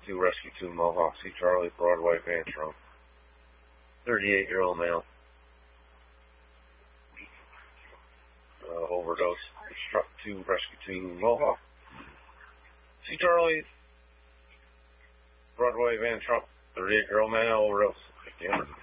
2, Rescue 2, Mohawk. C. Charlie, Broadway, Van Trump. 38-year-old male. Overdose. Struck 2, Rescue 2, Mohawk. C. Charlie, Broadway, Van Trump. 38-year-old male overdose.